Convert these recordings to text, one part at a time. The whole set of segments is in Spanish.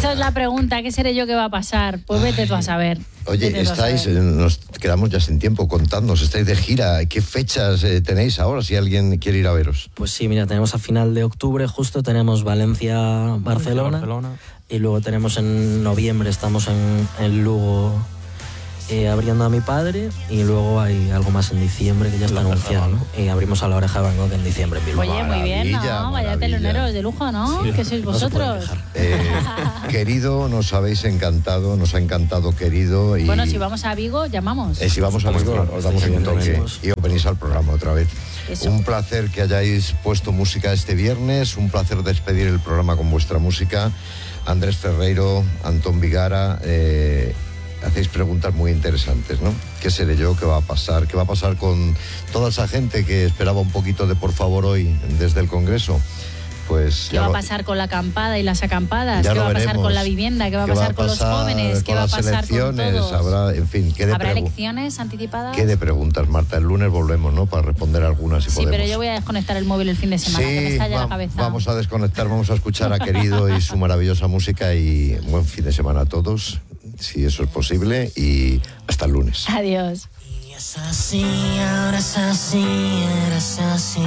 Esa es la pregunta, ¿qué seré yo que va a pasar? Pues vete tú a saber. Oye, nos quedamos ya sin tiempo, contadnos, estáis de gira, ¿qué fechas tenéis ahora si alguien quiere ir a veros? Pues sí, mira, tenemos a final de octubre justo, tenemos Valencia, Barcelona. Y luego tenemos en noviembre, estamos en Lugo abriendo a mi padre, y luego hay algo más en diciembre que ya está anunciado, ¿no? Y abrimos a La Oreja de Van Gogh en diciembre en Bilbao. Oye, muy bien, ¿no? Vaya teloneros de lujo, ¿no? Sí, ¿qué sois vosotros? No querido, nos habéis encantado, nos ha encantado, querido. Y bueno, si vamos a Vigo, llamamos. Si vamos a Vigo, os damos un toque y os venís al programa otra vez. Eso. Un placer que hayáis puesto música este viernes, un placer despedir el programa con vuestra música. Andrés Ferreiro, Antón Vigara, hacéis preguntas muy interesantes, ¿no? ¿Qué seré yo? ¿Qué va a pasar? ¿Qué va a pasar con toda esa gente que esperaba un poquito de por favor hoy desde el Congreso? Pues ¿qué va a pasar con la acampada y las acampadas? ¿Qué va a pasar con la vivienda? ¿Qué va a pasar con los jóvenes? ¿Qué va a pasar con todos? Habrá, en fin, ¿habrá elecciones anticipadas? ¿Qué de preguntas, Marta? El lunes volvemos, ¿no? Para responder algunas si podemos. Sí, pero yo voy a desconectar el móvil el fin de semana, que me estalla la cabeza. Vamos a desconectar, vamos a escuchar a Querido y su maravillosa música, y buen fin de semana a todos, si eso es posible, y hasta el lunes. Adiós. Y es así, ahora es así, eres así.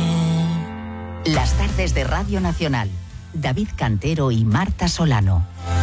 Las tardes de Radio Nacional. David Cantero y Marta Solano.